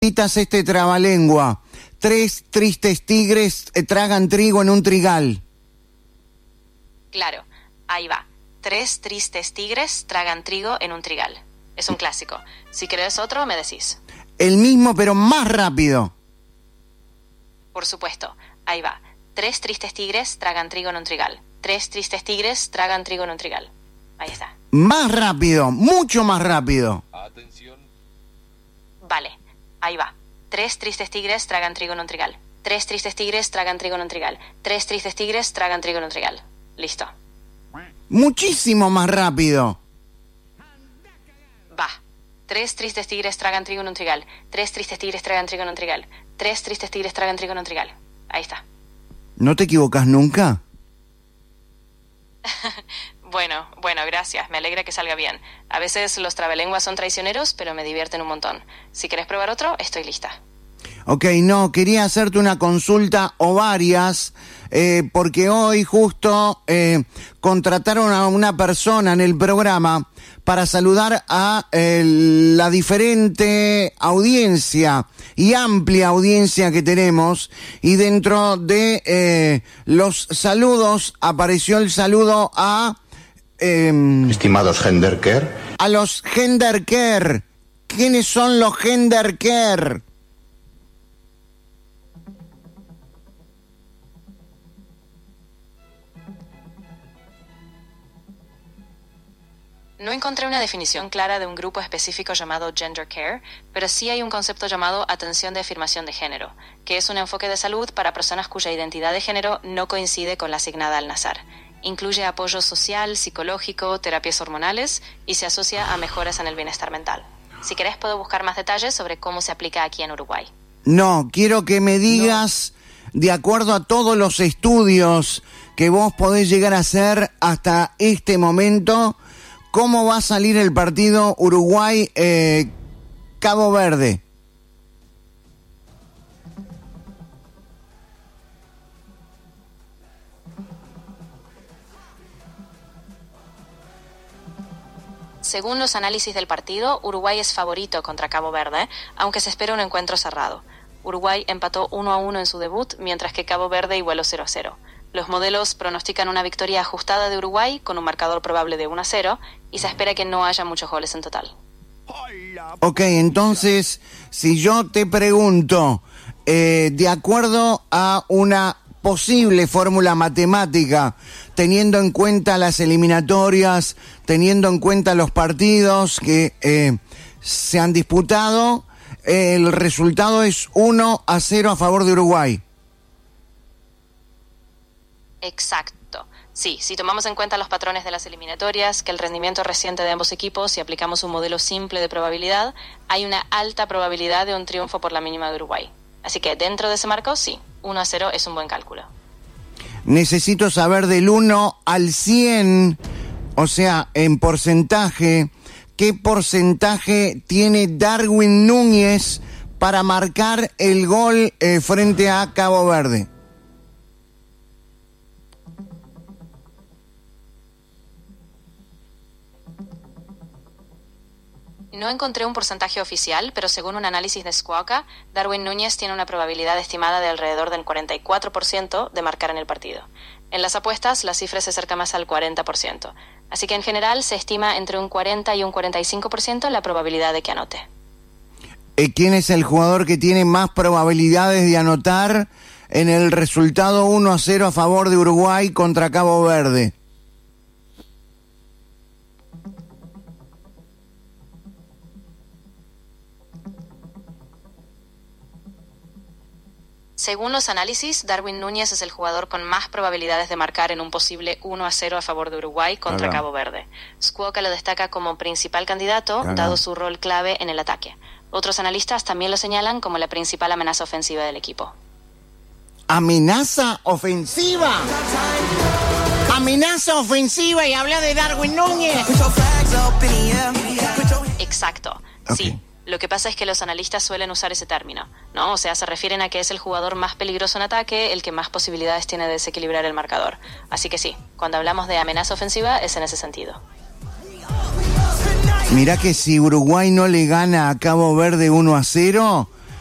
Repitas este trabalengua. 3 tristes tigres tragan trigo en un trigal. Claro, ahí va. 3 tristes tigres tragan trigo en un trigal. Es un clásico. Si querés otro, me decís. El mismo, pero más rápido. Por supuesto, ahí va. 3 tristes tigres tragan trigo en un trigal. 3 tristes tigres tragan trigo en un trigal. Ahí está. Más rápido, mucho más rápido. Atención. Vale, ahí va. 3 tristes tigres tragan trigo en un trigal. 3 tristes tigres tragan trigo en un trigal. 3 tristes tigres tragan trigo en un trigal. Listo. Muchísimo más rápido. Va. 3 tristes tigres tragan trigo en un trigal. 3 tristes tigres tragan trigo en un trigal. 3 tristes tigres tragan trigo en un trigal. Ahí está. ¿No te equivocas nunca? Bueno, gracias. Me alegra que salga bien. A veces los trabalenguas son traicioneros, pero me divierten un montón. Si querés probar otro, estoy lista. Ok, no, quería hacerte una consulta o varias, porque hoy justo contrataron a una persona en el programa para saludar a la diferente audiencia y amplia audiencia que tenemos, y dentro de los saludos apareció el saludo a... Estimados Gendercare. A los Gendercare. ¿Quiénes son los Gendercare? No encontré una definición clara de un grupo específico llamado Gender Care, pero sí hay un concepto llamado atención de afirmación de género, que es un enfoque de salud para personas cuya identidad de género no coincide con la asignada al nacer. Incluye apoyo social, psicológico, terapias hormonales y se asocia a mejoras en el bienestar mental. Si querés puedo buscar más detalles sobre cómo se aplica aquí en Uruguay. No, quiero que me digas, de acuerdo a todos los estudios que vos podés llegar a hacer hasta este momento, ¿cómo va a salir el partido Uruguay-Cabo Verde? Según los análisis del partido, Uruguay es favorito contra Cabo Verde, aunque se espera un encuentro cerrado. Uruguay empató 1-1 en su debut, mientras que Cabo Verde igualó 0-0. Los modelos pronostican una victoria ajustada de Uruguay con un marcador probable de 1-0 y se espera que no haya muchos goles en total. Ok, entonces, si yo te pregunto, de acuerdo a una posible fórmula matemática, teniendo en cuenta las eliminatorias, teniendo en cuenta los partidos que se han disputado, el resultado es 1-0 a favor de Uruguay. Exacto. Sí, si tomamos en cuenta los patrones de las eliminatorias, que el rendimiento reciente de ambos equipos y aplicamos un modelo simple de probabilidad, hay una alta probabilidad de un triunfo por la mínima de Uruguay. Así que dentro de ese marco, sí, 1-0 es un buen cálculo. Necesito saber del 1 al 100, o sea, en porcentaje, ¿qué porcentaje tiene Darwin Núñez para marcar el gol frente a Cabo Verde? No encontré un porcentaje oficial, pero según un análisis de Squawka, Darwin Núñez tiene una probabilidad estimada de alrededor del 44% de marcar en el partido. En las apuestas, la cifra se acerca más al 40%. Así que en general se estima entre un 40 y un 45% la probabilidad de que anote. ¿Quién es el jugador que tiene más probabilidades de anotar en el resultado 1-0 a favor de Uruguay contra Cabo Verde? Según los análisis, Darwin Núñez es el jugador con más probabilidades de marcar en un posible 1-0 a favor de Uruguay contra Cabo Verde. Squawka lo destaca como principal candidato, dado su rol clave en el ataque. Otros analistas también lo señalan como la principal amenaza ofensiva del equipo. ¿Amenaza ofensiva? ¡Amenaza ofensiva! Y habla de Darwin Núñez. Exacto, sí. Lo que pasa es que los analistas suelen usar ese término, ¿no? O sea, se refieren a que es el jugador más peligroso en ataque, el que más posibilidades tiene de desequilibrar el marcador. Así que sí, cuando hablamos de amenaza ofensiva es en ese sentido. Mirá que si Uruguay no le gana a Cabo Verde 1-0,